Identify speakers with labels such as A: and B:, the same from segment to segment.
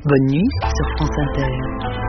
A: Bonne nuit sur France Inter.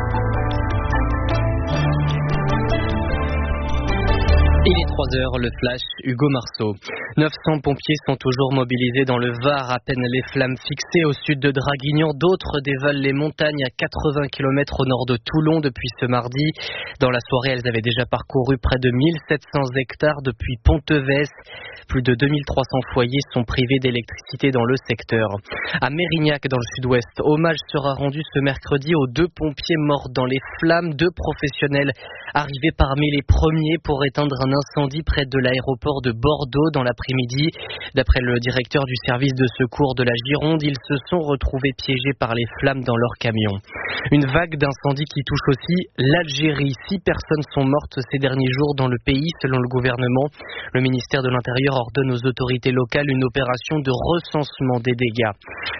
B: Il est 3h, le flash, Hugo Marceau. 900 pompiers sont toujours mobilisés dans le Var, à peine les flammes fixées au sud de Draguignan. D'autres dévalent les montagnes à 80 km au nord de Toulon depuis ce mardi. Dans la soirée, elles avaient déjà parcouru près de 1700 hectares depuis Ponteves. Plus de 2300 foyers sont privés d'électricité dans le secteur. À Mérignac, dans le sud-ouest, hommage sera rendu ce mercredi aux 2 pompiers morts dans les flammes. 2 professionnels arrivés parmi les premiers pour éteindre un incendie près de l'aéroport de Bordeaux dans l'après-midi. D'après le directeur du service de secours de la Gironde, ils se sont retrouvés piégés par les flammes dans leur camion. Une vague d'incendies qui touche aussi l'Algérie. 6 personnes sont mortes ces derniers jours dans le pays, selon le gouvernement. Le ministère de l'Intérieur ordonne aux autorités locales une opération de recensement des dégâts.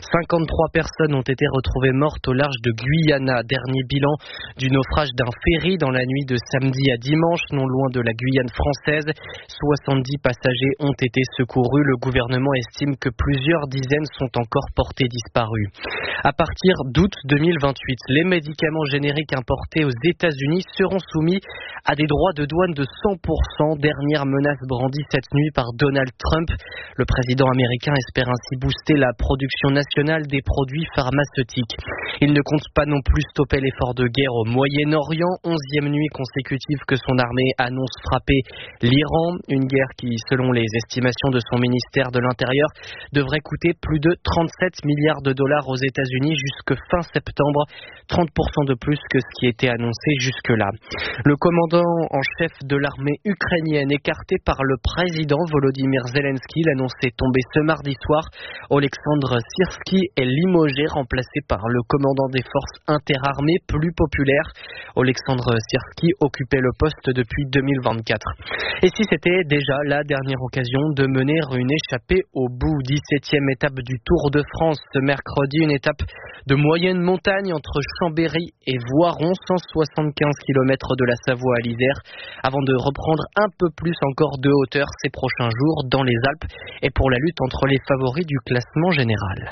B: 53 personnes ont été retrouvées mortes au large de Guyana. Dernier bilan du naufrage d'un ferry dans la nuit de samedi à dimanche, non loin de la Guyane française. 70 passagers ont été secourus. Le gouvernement estime que plusieurs dizaines sont encore portés disparus. À partir d'août 2028, les médicaments génériques importés aux États-Unis seront soumis à des droits de douane de 100%. Dernière menace brandie cette nuit par Donald Trump. Le président américain espère ainsi booster la production nationale des produits pharmaceutiques. Il ne compte pas non plus stopper l'effort de guerre au Moyen-Orient. 11e nuit consécutive que son armée annonce frapper l'Iran. Une guerre qui, selon les estimations de son ministère de l'Intérieur, devrait coûter plus de 37 milliards de dollars aux États-Unis jusque fin septembre. 30% de plus que ce qui était annoncé jusque-là. Le commandant en chef de l'armée ukrainienne, écarté par le président Volodymyr Zelensky, l'annonçait tombé ce mardi soir. Oleksandr Syrski est limogé, remplacé par le commandant des forces interarmées plus populaires. Oleksandr Syrski occupait le poste depuis 2024. Et si c'était déjà la dernière occasion de mener une échappée au bout, 17e étape du Tour de France ce mercredi, une étape de moyenne montagne entre Chambéry et Voiron, 175 km de la Savoie à l'Isère, avant de reprendre un peu plus encore de hauteur ces prochains jours dans les Alpes et pour la lutte entre les favoris du classement général.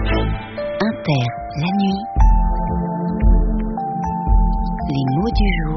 A: Inter, la nuit. Les mots du jour.